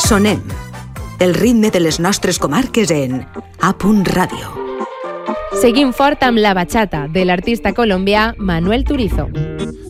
Sonem. El ritme de les nostres comarques en A. Ràdio. Seguim fort amb la bachata de l'artista colombià Manuel Turizo.